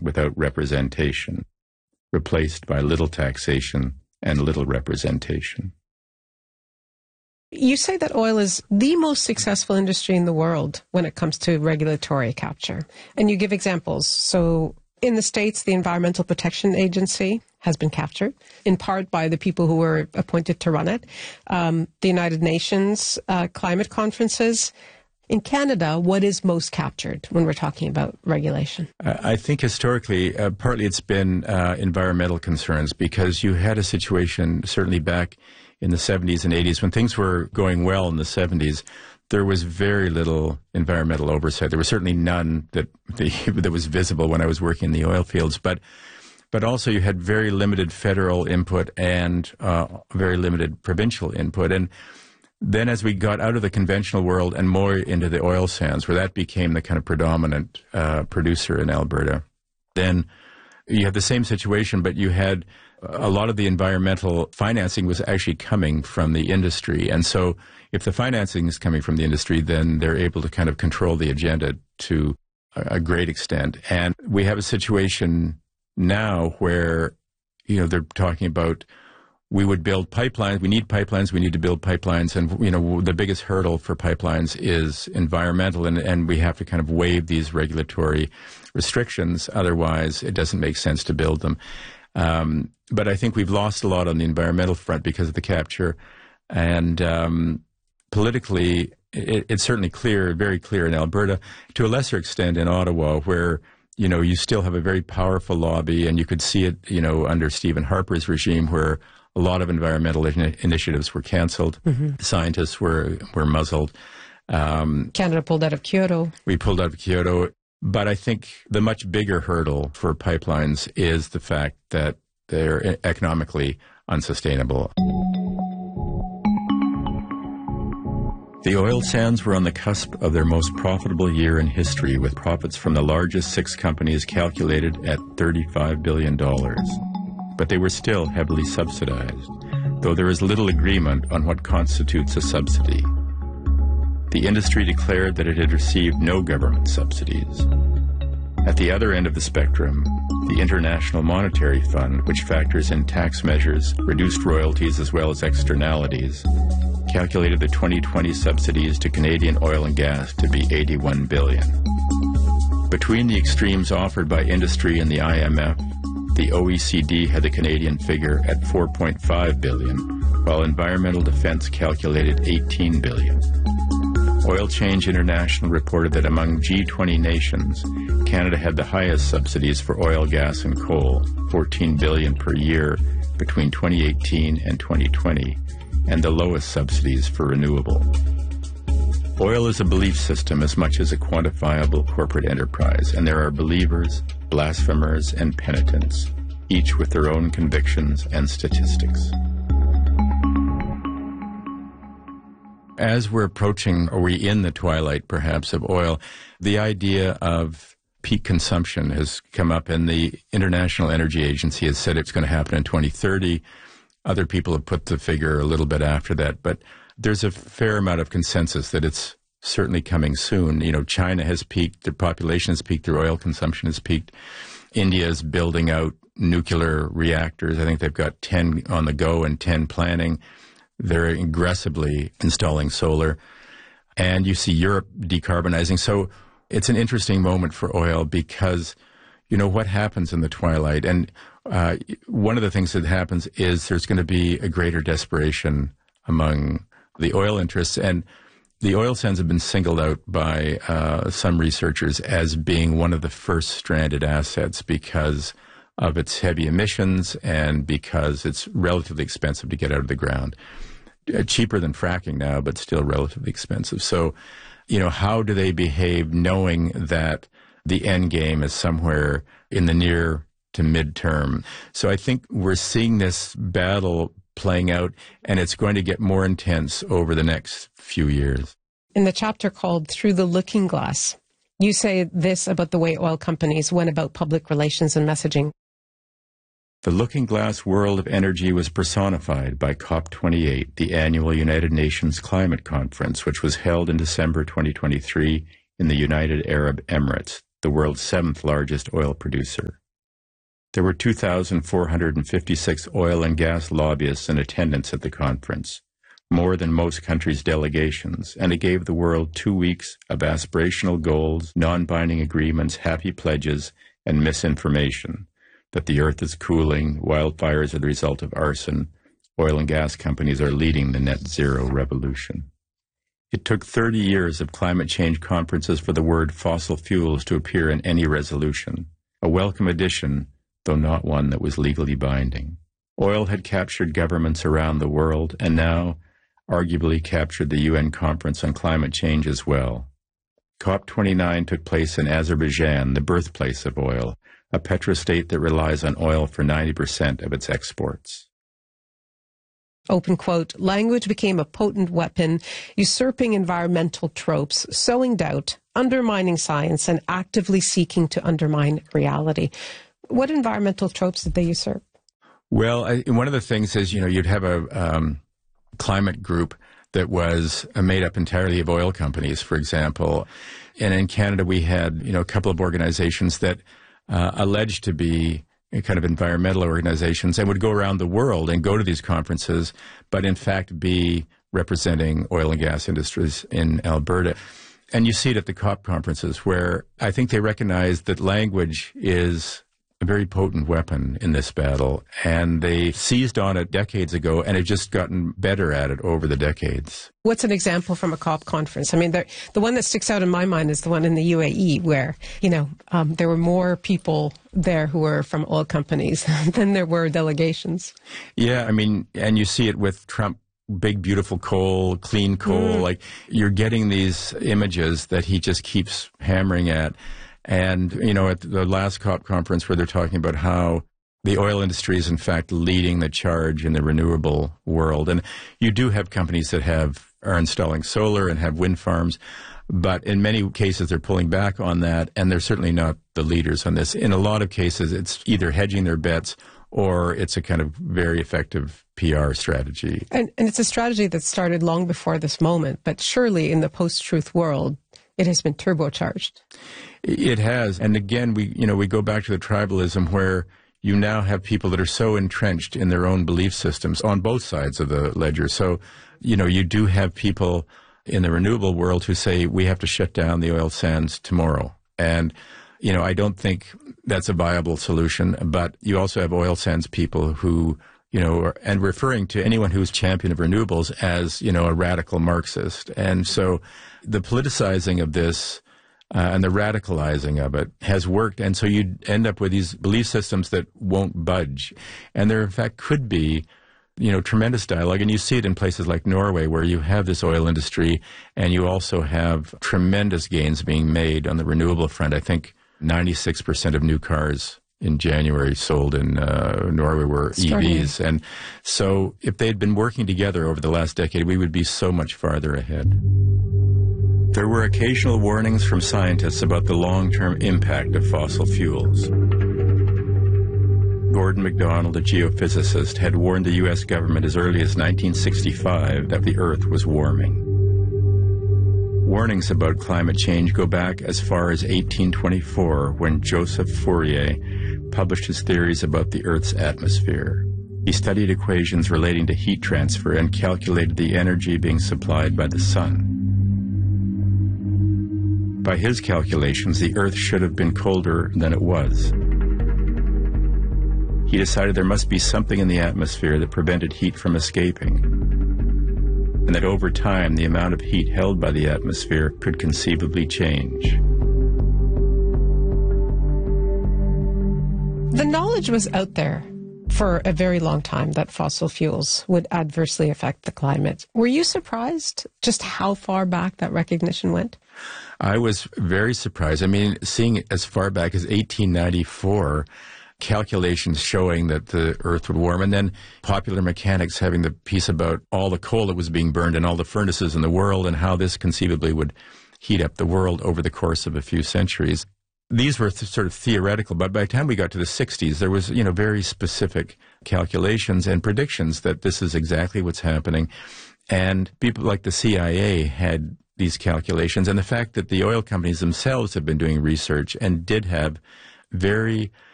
without representation, replaced by little taxation and little representation. You say that oil is the most successful industry in the world when it comes to regulatory capture, and you give examples. So in the States, the Environmental Protection Agency has been captured, in part by the people who were appointed to run it. The United Nations climate conferences. In Canada, what is most captured when we're talking about regulation? I think historically, partly it's been environmental concerns, because you had a situation, certainly back in the 70s and 80s, when things were going well in the 70s, there was very little environmental oversight. There was certainly none that was visible when I was working in the oil fields, but also you had very limited federal input and very limited provincial input. And then as we got out of the conventional world and more into the oil sands, where that became the kind of predominant producer in Alberta, then you had the same situation, but you had a lot of the environmental financing was actually coming from the industry. And so if the financing is coming from the industry, then they're able to kind of control the agenda to a great extent. And we have a situation now where, they're talking about, we would build pipelines. We need pipelines. We need to build pipelines. And, the biggest hurdle for pipelines is environmental. And we have to kind of waive these regulatory restrictions. Otherwise, it doesn't make sense to build them. But I think we've lost a lot on the environmental front because of the capture. And politically, it's certainly very clear in Alberta, to a lesser extent in Ottawa, where you still have a very powerful lobby, and you could see it, under Stephen Harper's regime, where a lot of environmental initiatives were canceled. Mm-hmm. Scientists were muzzled. Canada pulled out of Kyoto. We pulled out of Kyoto. But I think the much bigger hurdle for pipelines is the fact that they're economically unsustainable. The oil sands were on the cusp of their most profitable year in history, with profits from the largest 6 companies calculated at $35 billion. But they were still heavily subsidized, though there is little agreement on what constitutes a subsidy. The industry declared that it had received no government subsidies. At the other end of the spectrum, the International Monetary Fund, which factors in tax measures, reduced royalties, as well as externalities, calculated the 2020 subsidies to Canadian oil and gas to be $81 billion. Between the extremes offered by industry and the IMF, the OECD had the Canadian figure at $4.5 billion, while Environmental Defense calculated $18 billion. Oil Change International reported that among G20 nations, Canada had the highest subsidies for oil, gas, and coal, $14 billion per year between 2018 and 2020, and the lowest subsidies for renewable. Oil is a belief system as much as a quantifiable corporate enterprise, and there are believers, blasphemers, and penitents, each with their own convictions and statistics. As we're approaching, are we in the twilight perhaps of oil, the idea of peak consumption has come up, and the International Energy Agency has said it's going to happen in 2030. Other people have put the figure a little bit after that, but there's a fair amount of consensus that it's certainly coming soon. China has peaked, their population has peaked, their oil consumption has peaked. India is building out nuclear reactors. I think they've got 10 on the go and 10 planning. They're aggressively installing solar. And you see Europe decarbonizing. So it's an interesting moment for oil because, what happens in the twilight? And one of the things that happens is there's going to be a greater desperation among the oil interests. And the oil sands have been singled out by some researchers as being one of the first stranded assets because of its heavy emissions and because it's relatively expensive to get out of the ground. Cheaper than fracking now, but still relatively expensive. So, how do they behave knowing that the end game is somewhere in the near to midterm? So I think we're seeing this battle playing out, and it's going to get more intense over the next few years. In the chapter called Through the Looking Glass, you say this about the way oil companies went about public relations and messaging. The looking glass world of energy was personified by COP28, the annual United Nations Climate Conference, which was held in December 2023 in the United Arab Emirates, the world's seventh largest oil producer. There were 2,456 oil and gas lobbyists in attendance at the conference, more than most countries' delegations, and it gave the world 2 weeks of aspirational goals, non-binding agreements, happy pledges, and misinformation that the earth is cooling, wildfires are the result of arson, oil and gas companies are leading the net zero revolution. It took 30 years of climate change conferences for the word fossil fuels to appear in any resolution, a welcome addition, though not one that was legally binding. Oil had captured governments around the world and now arguably captured the UN Conference on Climate Change as well. COP29 took place in Azerbaijan, the birthplace of oil, a petrostate that relies on oil for 90% of its exports. Open quote, language became a potent weapon, usurping environmental tropes, sowing doubt, undermining science, and actively seeking to undermine reality. What environmental tropes did they usurp? Well, one of the things is, you'd have a climate group that was made up entirely of oil companies, for example. And in Canada, we had, a couple of organizations that alleged to be kind of environmental organizations and would go around the world and go to these conferences, but in fact be representing oil and gas industries in Alberta. And you see it at the COP conferences where I think they recognize that language is a very potent weapon in this battle, and they seized on it decades ago and have just gotten better at it over the decades. What's an example from a COP conference? I mean, the one that sticks out in my mind is the one in the UAE where, there were more people there who were from oil companies than there were delegations. Yeah, and you see it with Trump. Big, beautiful coal, clean coal. Like, you're getting these images that he just keeps hammering at. And, at the last COP conference where they're talking about how the oil industry is, in fact, leading the charge in the renewable world. And you do have companies that are installing solar and have wind farms, but in many cases they're pulling back on that, and they're certainly not the leaders on this. In a lot of cases, it's either hedging their bets or it's a kind of very effective PR strategy. And it's a strategy that started long before this moment, but surely in the post-truth world, it has been turbocharged. It has. And again, we go back to the tribalism where you now have people that are so entrenched in their own belief systems on both sides of the ledger. So, you do have people in the renewable world who say we have to shut down the oil sands tomorrow. And, I don't think that's a viable solution. But you also have oil sands people who, and referring to anyone who's champion of renewables as, a radical Marxist. And so the politicizing of this and the radicalizing of it has worked. And so you end up with these belief systems that won't budge. And there, in fact, could be, tremendous dialogue. And you see it in places like Norway, where you have this oil industry and you also have tremendous gains being made on the renewable front. I think 96% of new cars in January sold in Norway were EVs. And so if they had been working together over the last decade, we would be so much farther ahead. There were occasional warnings from scientists about the long-term impact of fossil fuels. Gordon MacDonald, a geophysicist, had warned the U.S. government as early as 1965 that the Earth was warming. Warnings about climate change go back as far as 1824, when Joseph Fourier published his theories about the Earth's atmosphere. He studied equations relating to heat transfer and calculated the energy being supplied by the sun. By his calculations, the Earth should have been colder than it was. He decided there must be something in the atmosphere that prevented heat from escaping, and that over time the amount of heat held by the atmosphere could conceivably change. The knowledge was out there for a very long time that fossil fuels would adversely affect the climate. Were you surprised just how far back that recognition went? I was very surprised. Seeing it as far back as 1894, calculations showing that the Earth would warm, and then Popular Mechanics having the piece about all the coal that was being burned in all the furnaces in the world and how this conceivably would heat up the world over the course of a few centuries. These were sort of theoretical, but by the time we got to the 60s, there was, very specific calculations and predictions that this is exactly what's happening. And people like the CIA had these calculations, and the fact that the oil companies themselves have been doing research and did have very